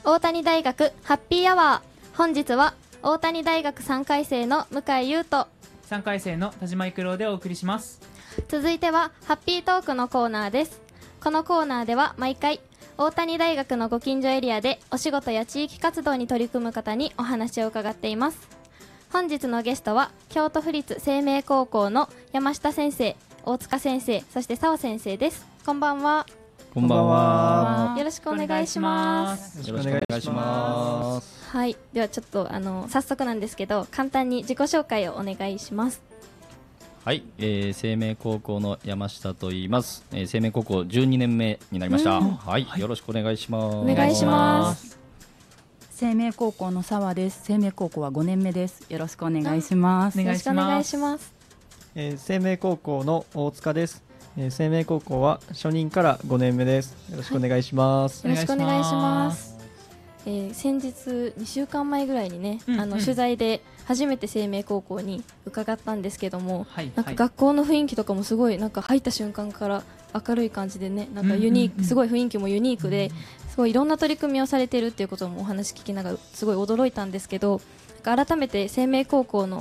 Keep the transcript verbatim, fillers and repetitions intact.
大谷大学ハッピーアワー。本日は大谷大学さんかい生の向井優斗、 さんかい生の田島育郎でお送りします。 続いてはハッピートークのコーナーです。このコーナーでは毎回大谷大学のご近所エリアでお仕事や地域活動に取り組む方にお話を伺っています。本日のゲストは京都府立生命高校の山下先生、大塚先生、そして澤先生です。こんばんは。 こんばんは。 よろしくお願いします。 よろしくお願いします。 はい、ではちょっとあの早速なんですけど、簡単に自己紹介をお願いします。 はい、えー、生命高校の山下と言います。えー、生命高校じゅうにねんめになりました。はい、はい、よろしくお願いします。 お願いします。 生命高校の澤です。生命高校はごねんめです。よろしくお願いします。 よろしくお願いします。 えー、生命高校の大塚です。えー、生命高校は初任からごねんめです。よろしくお願いします。 はい、よろしくお願いします。えー、先日にしゅうかんまえぐらいにね、うんうん、あの取材で初めて生命高校に伺ったんですけども、はい、なんか学校の雰囲気とかもすごいなんか入った瞬間から明るい感じでね、なんかユニーク、うんうんうん、すごい雰囲気もユニークで、すごいいろんな取り組みをされてるっていうこともお話聞きながらすごい驚いたんですけど、改めて生命高校の